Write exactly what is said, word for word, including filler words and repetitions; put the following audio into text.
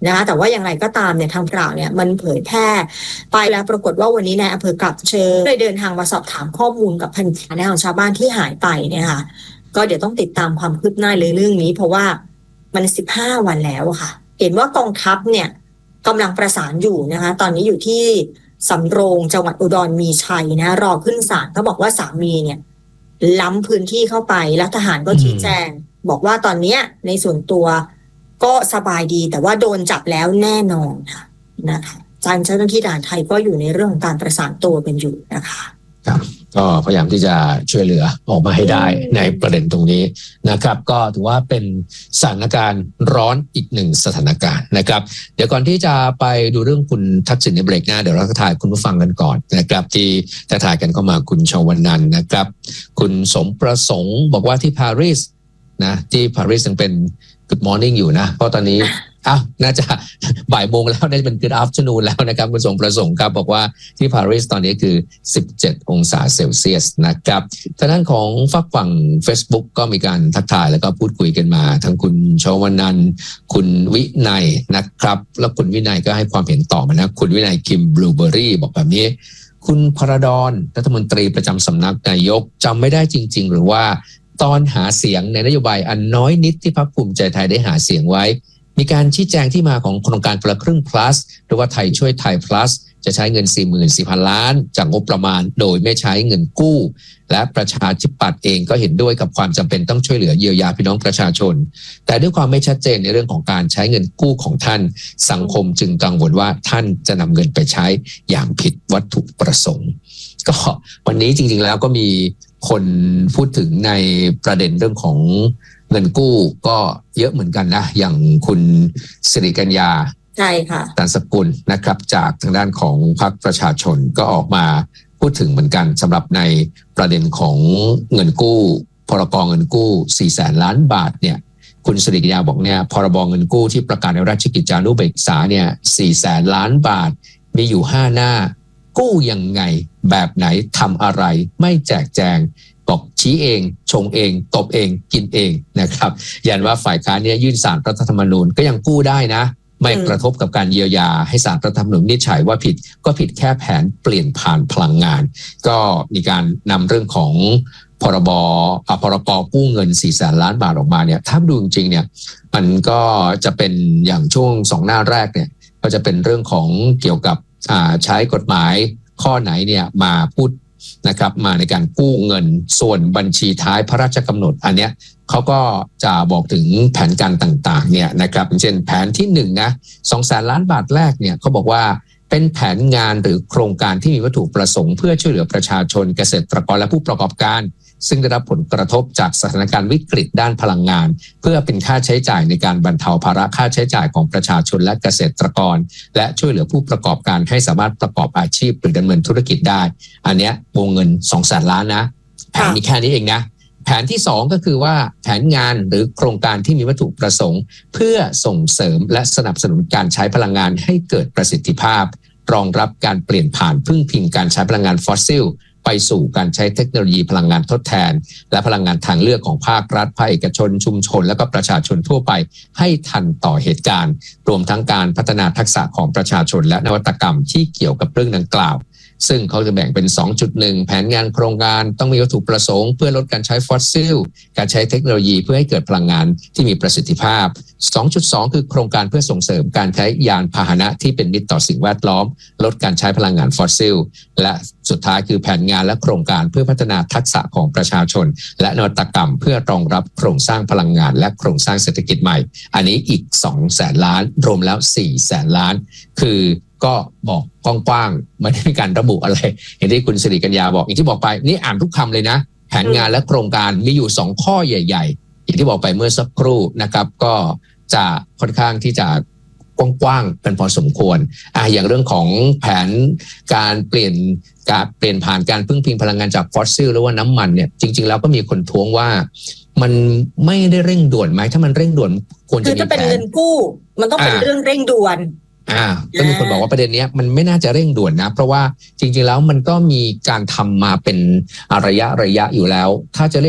นะคะแต่ว่าอย่างไรก็ตามเนี่ยทางกล่าวเนี่ยมันเผยแพร่ไปแล้วปรากฏว่าวันนี้นายอำเภอกลับเชิญได้เดินทางมาสอบถามข้อมูลกับพันธมิตรของชาวบ้านที่หายไปเนี่ยค่ะก็เดี๋ยวต้องติดตามความคืบหน้าเรื่องนี้เพราะว่ามันสิบห้าวันแล้วค่ะเห็นว่ากองทัพเนี่ยกำลังประสานอยู่นะคะตอนนี้อยู่ที่สำโรงจังหวัดอุดรมีชัยนะรอขึ้นศาลเขาบอกว่าสามีเนี่ยล้ำพื้นที่เข้าไปแล้วทหารก็ชี้แจงบอกว่าตอนนี้ในส่วนตัวก็สบายดีแต่ว่าโดนจับแล้วแน่นอนค่ะนะคะเจ้าหน้าที่ทหารไทยก็อยู่ในเรื่องของการประสานตัวกันอยู่นะคะครับก็พยายามที่จะช่วยเหลือออกมาให้ได้ในประเด็นตรงนี้นะครับก็ถือว่าเป็นสถานการณ์ร้อนอีกหนึ่งสถานการณ์นะครับเดี๋ยวก่อนที่จะไปดูเรื่องคุณทักษิณในเบรกหน้าเดี๋ยวเราจะถ่ายคุณผู้ฟังกันก่อนนะครับที่จะถ่ายกันเข้ามาคุณชวนันท์นะครับคุณสมประสงค์บอกว่าที่ปารีสนะที่ปารีสยังเป็น Good Morning อยู่นะเพราะตอนนี้อ้าวน่าจะบ่ายโมงแล้วน่าจะเป็น Good Afternoon แล้วนะครับคุณสมประสงค์ครับบอกว่าที่ปารีสตอนนี้คือสิบเจ็ดองศาเซลเซียสนะครับทางด้านของฝั่งฝั่ง Facebook ก็มีการทักทายแล้วก็พูดคุยกันมาทั้งคุณชวนันท์คุณวินัยนะครับแล้วคุณวินัยก็ให้ความเห็นต่อมานะคุณวินัยคิมบลูเบอรี่บอกแบบนี้คุณพระดอนรัฐมนตรีประจำสำนักนายกจำไม่ได้จริงๆหรือว่าตอนหาเสียงในนโยบายอันน้อยนิดที่พรรคภูมิใจไทยได้หาเสียงไว้มีการชี้แจงที่มาของโครงการคนละครึ่ง plus หรือว่าไทยช่วยไทย plus จะใช้เงิน สี่หมื่นสี่พัน ล้านจากงบประมาณโดยไม่ใช้เงินกู้และประชาธิปัตย์เองก็เห็นด้วยกับความจำเป็นต้องช่วยเหลือเยียวยาพี่น้องประชาชนแต่ด้วยความไม่ชัดเจนในเรื่องของการใช้เงินกู้ของท่านสังคมจึงกังวลว่าท่านจะนำเงินไปใช้อย่างผิดวัตถุประสงค์ก็วันนี้จริงๆแล้วก็มีคนพูดถึงในประเด็นเรื่องของเงินกู้ก็เยอะเหมือนกันนะอย่างคุณสิริกัญญาใช่ค่ะตันสกุลนะครับจากทางด้านของพรรคประชาชนก็ออกมาพูดถึงเหมือนกันสำหรับในประเด็นของเงินกู้พรบเงินกู้สี่แสนล้านบาทเนี่ยคุณสิริกัญญาบอกเนี่ยพรบเงินกู้ที่ประกาศในราชกิจจานุเบกษาเนี่ยสี่แสนล้านบาทมีอยู่ห้าหน้ากู้ยังไงแบบไหนทำอะไรไม่แจกแจงบอกชี้เองชงเองตบเองกินเองนะครับยันว่าฝ่ายค้านเนี่ยยื่นศาลรัฐธรรมนูญก็ยังกู้ได้นะไม่กระทบกับการเยียวยาให้ศาลรัฐธรรมนูญวินิจฉัยว่าผิดก็ผิดแค่แผนเปลี่ยนผ่านพลังงานก็มีการนำเรื่องของพรบอ่ะพรกกู้เงินสี่แสนล้านบาทออกมาเนี่ยถ้าดูจริงๆเนี่ยมันก็จะเป็นอย่างช่วงสองหน้าแรกเนี่ยก็จะเป็นเรื่องของเกี่ยวกับอ่าใช้กฎหมายข้อไหนเนี่ยมาพูดนะครับมาในการกู้เงินส่วนบัญชีท้ายพระราชกำหนดอันเนี้ยเขาก็จะบอกถึงแผนการต่างๆเนี่ยนะครับเช่นแผนที่หนึ่งนะสองแสนล้านบาทแรกเนี่ยเขาบอกว่าเป็นแผนงานหรือโครงการที่มีวัตถุประสงค์เพื่อช่วยเหลือประชาชนเกษตรกรและผู้ประกอบการซึ่งได้รับผลกระทบจากสถานการณ์วิกฤตด้านพลังงานเพื่อเป็นค่าใช้จ่ายในการบรรเทาภาระค่าใช้จ่ายของประชาชนและเกษตรกรและช่วยเหลือผู้ประกอบการให้สามารถประกอบอาชีพหรือดำเนินธุรกิจได้อันเนี้ยวงเงิน สองแสนล้านนะแผนมีแค่นี้เองนะแผนที่สองก็คือว่าแผนงานหรือโครงการที่มีวัตถุประสงค์เพื่อส่งเสริมและสนับสนุนการใช้พลังงานให้เกิดประสิทธิภาพรองรับการเปลี่ยนผ่านพึ่งพิงการใช้พลังงานฟอสซิลไปสู่การใช้เทคโนโลยีพลังงานทดแทนและพลังงานทางเลือกของภาครัฐภาคเอกชนชุมชนและก็ประชาชนทั่วไปให้ทันต่อเหตุการณ์รวมทั้งการพัฒนาทักษะของประชาชนและนวัตกรรมที่เกี่ยวกับเรื่องดังกล่าวซึ่งเขาจะแบ่งเป็น สองจุดหนึ่ง แผนงานโครงการต้องมีวัตถุประสงค์เพื่อลดการใช้ฟอสซิลการใช้เทคโนโลยีเพื่อให้เกิดพลังงานที่มีประสิทธิภาพ สองจุดสอง คือโครงการเพื่อส่งเสริมการใช้ยานพาหนะที่เป็นมิตรต่อสิ่งแวดล้อมลดการใช้พลังงานฟอสซิลและสุดท้ายคือแผนงานและโครงการเพื่อพัฒนาทักษะของประชาชนและนวัตกรรมเพื่อรองรับโครงสร้างพลังงานและโครงสร้างเศรษฐกิจใหม่อันนี้อีก สองแสนล้านรวมแล้ว สี่แสนล้านคือก็บอกกว้างๆไม่ได้มีการระบุอะไรเห็นที่คุณสิริกัญญาบอกอย่างที่บอกไปนี่อ่านทุกคำเลยนะแผนงานและโครงการมีอยู่สองข้อใหญ่ๆอย่างที่บอกไปเมื่อสักครู่นะครับก็จะค่อนข้างที่จะกว้างๆเป็นพอสมควรอ่ะอย่างเรื่องของแผนการเปลี่ยนการเปลี่ยนผ่านการพึ่งพิงพลังงานจากฟอสซิลหรือว่าน้ำมันเนี่ยจริงๆแล้วก็มีคนท้วงว่ามันไม่ได้เร่งด่วนไหมถ้ามันเร่งด่วนควรจะมีแผนคือถ้าเป็นเงินกู้มันต้องเป็นเรื่องเร่งด่วนอ่าก็มีคนบอกว่าประเด็นนี้มันไม่น่าจะเร่งด่วนนะเพราะว่าจริงๆแล้วมันก็มีการทำมาเป็นระยะระยะอยู่แล้วถ้าจะ